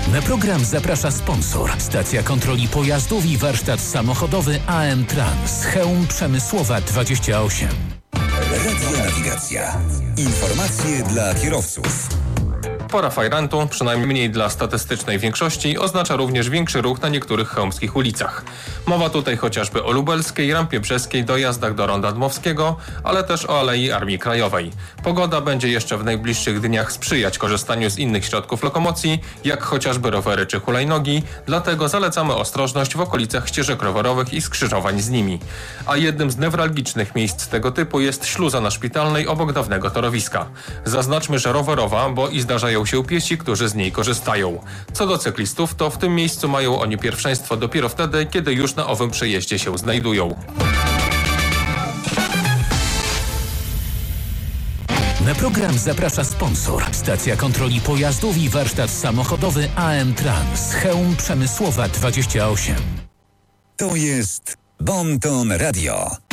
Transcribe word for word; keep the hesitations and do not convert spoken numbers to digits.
Na program zaprasza sponsor. Stacja kontroli pojazdów i warsztat samochodowy A M Trans. Chełm Przemysłowa dwadzieścia osiem. Radio Nawigacja. Informacje dla kierowców. Pora fajrantu, przynajmniej dla statystycznej większości, oznacza również większy ruch na niektórych chełmskich ulicach. Mowa tutaj chociażby o Lubelskiej, Rampie Brzeskiej, dojazdach do Ronda Dmowskiego, ale też o Alei Armii Krajowej. Pogoda będzie jeszcze w najbliższych dniach sprzyjać korzystaniu z innych środków lokomocji, jak chociażby rowery czy hulajnogi, dlatego zalecamy ostrożność w okolicach ścieżek rowerowych i skrzyżowań z nimi. A jednym z newralgicznych miejsc tego typu jest śluza na Szpitalnej obok dawnego torowiska. Zaznaczmy, że rowerowa, bo i zdarzają się piesi, którzy z niej korzystają. Co do cyklistów, to w tym miejscu mają oni pierwszeństwo dopiero wtedy, kiedy już na owym przejeździe się znajdują. Na program zaprasza sponsor. Stacja kontroli pojazdów i warsztat samochodowy A M Trans. Chełm Przemysłowa dwadzieścia osiem. To jest Bon Ton Radio.